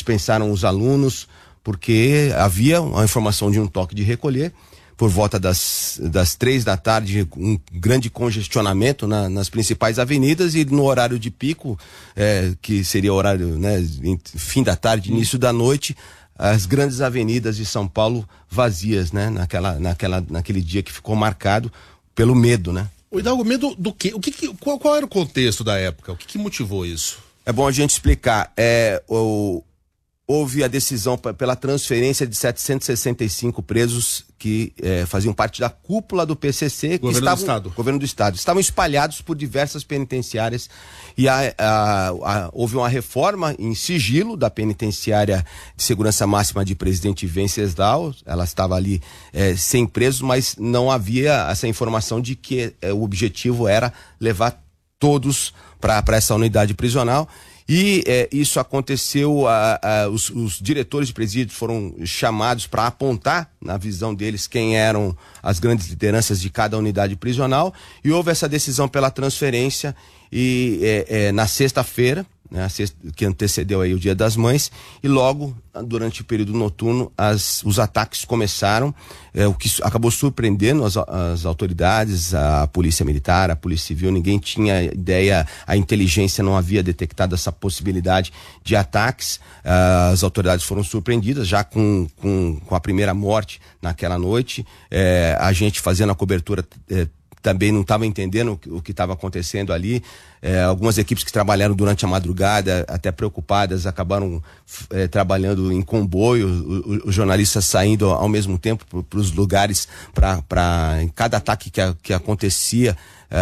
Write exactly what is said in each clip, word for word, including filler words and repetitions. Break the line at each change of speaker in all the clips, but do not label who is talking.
dispensaram os alunos, porque havia a informação de um toque de recolher por volta das, das três da tarde, um grande congestionamento na, nas principais avenidas, e no horário de pico, é, que seria o horário, né, fim da tarde, início da noite, as grandes avenidas de São Paulo vazias, né, naquela, naquela, naquele dia que ficou marcado pelo medo, né?
O Hidalgo, medo do quê? O que, que qual, qual era o contexto da época? O que, que motivou isso?
É bom a gente explicar. É, o, houve a decisão p- pela transferência de setecentos e sessenta e cinco presos que é, faziam parte da cúpula do P C C, que
Governo
estavam,
do Estado.
governo do Estado, estavam espalhados por diversas penitenciárias, e a, a, a, houve uma reforma em sigilo da penitenciária de segurança máxima de Presidente Venceslau. Ela estava ali é, sem presos, mas não havia essa informação de que é, o objetivo era levar todos para essa unidade prisional. E é, isso aconteceu, a, a, os, os diretores de presídios foram chamados para apontar, na visão deles, quem eram as grandes lideranças de cada unidade prisional, e houve essa decisão pela transferência, e é, é, na sexta-feira, né, a sexta, que antecedeu aí o Dia das Mães, e logo, durante o período noturno, as, os ataques começaram, é, o que acabou surpreendendo as, as autoridades, a polícia militar, a polícia civil. Ninguém tinha ideia, a inteligência não havia detectado essa possibilidade de ataques. As autoridades foram surpreendidas já com, com, com a primeira morte naquela noite, é, a gente fazendo a cobertura é, também não estava entendendo o que estava acontecendo ali. É, algumas equipes que trabalharam durante a madrugada, até preocupadas, acabaram é, trabalhando em comboio, os jornalistas saindo ao mesmo tempo para os lugares, para em cada ataque que, a, que acontecia.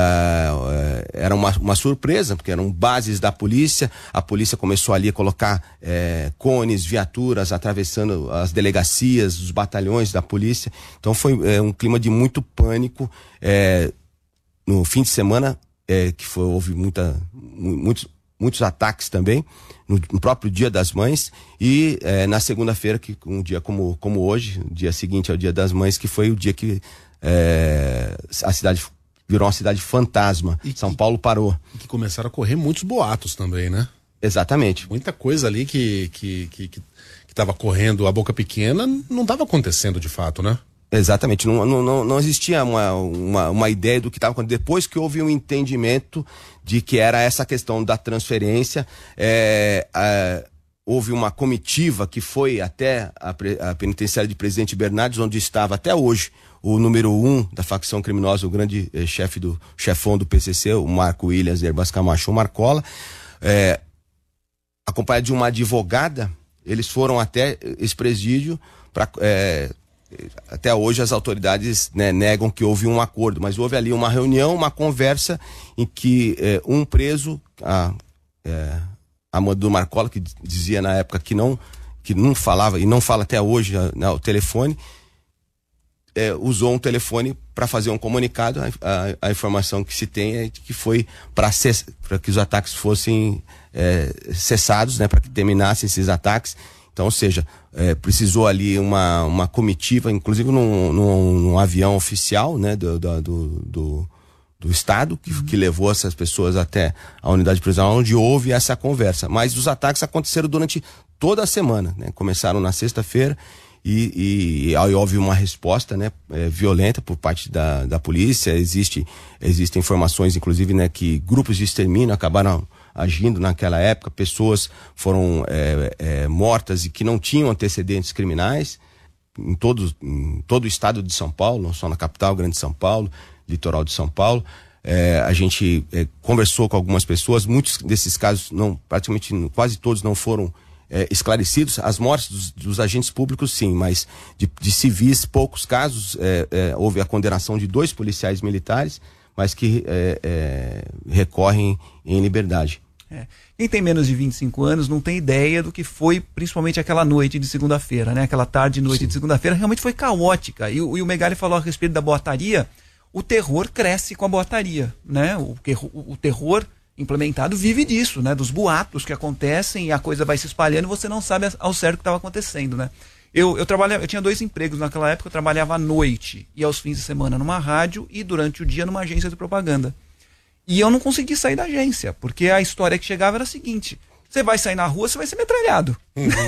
Uh, era uma, uma surpresa, porque eram bases da polícia. A polícia começou ali a colocar é, cones, viaturas, atravessando as delegacias, os batalhões da polícia. Então foi é, um clima de muito pânico. É, no fim de semana, é, que foi, houve muita, muitos, muitos ataques também, no, no próprio Dia das Mães, e é, na segunda-feira, que um dia como, como hoje, o dia seguinte ao Dia das Mães, que foi o dia que é, a cidade virou uma cidade fantasma. E São que, Paulo parou.
E que começaram a correr muitos boatos também, né?
Exatamente.
Muita coisa ali que que que, que, que tava correndo a boca pequena não estava acontecendo de fato, né?
Exatamente. Não, não, não existia uma, uma, uma ideia do que estava acontecendo. Depois que houve um entendimento de que era essa questão da transferência, é, é, houve uma comitiva que foi até a, a penitenciária de Presidente Bernardes, onde estava até hoje o número um da facção criminosa, o grande eh, chefe do chefão do P C C, o Marco Williams Herbas Camacho Marcola, é, acompanhado de uma advogada. Eles foram até esse presídio para é, até hoje as autoridades, né, negam que houve um acordo, mas houve ali uma reunião, uma conversa em que é, um preso, a, é, a mãe do Marcola, que dizia na época que não, que não falava e não fala até hoje, né, o telefone, É, usou um telefone para fazer um comunicado. A, a, a informação que se tem é que foi para que os ataques fossem é, cessados, né, para que terminassem esses ataques. Então, ou seja, é, precisou ali uma, uma comitiva, inclusive num, num, num avião oficial, né, do, do, do, do Estado, que, que levou essas pessoas até a unidade prisional, onde houve essa conversa. Mas os ataques aconteceram durante toda a semana, né? Começaram na sexta-feira. E, e, e aí houve uma resposta, né, é, violenta por parte da, da polícia. Existe, existem informações, inclusive, né, que grupos de extermínio acabaram agindo naquela época. Pessoas foram é, é, mortas e que não tinham antecedentes criminais em todo, em todo o estado de São Paulo, não só na capital, Grande São Paulo, litoral de São Paulo. É, a gente é, conversou com algumas pessoas. Muitos desses casos, não, praticamente quase todos não foram É, esclarecidos. As mortes dos, dos agentes públicos, sim, mas de, de civis, poucos casos. É, é, houve a condenação de dois policiais militares, mas que é, é, recorrem em liberdade.
É. Quem tem menos de vinte e cinco anos não tem ideia do que foi, principalmente aquela noite de segunda-feira, né? Aquela tarde e noite, sim, de segunda-feira realmente foi caótica. E, e o Megali falou a respeito da boataria. O terror cresce com a boataria, né? O, o, o terror implementado vive disso, né? Dos boatos que acontecem e a coisa vai se espalhando e você não sabe ao certo o que estava acontecendo, né? Eu, eu, trabalhava, eu tinha dois empregos naquela época. Eu trabalhava à noite e aos fins de semana numa rádio e durante o dia numa agência de propaganda. E eu não consegui sair da agência, porque a história que chegava era a seguinte: você vai sair na rua, você vai ser metralhado. Uhum.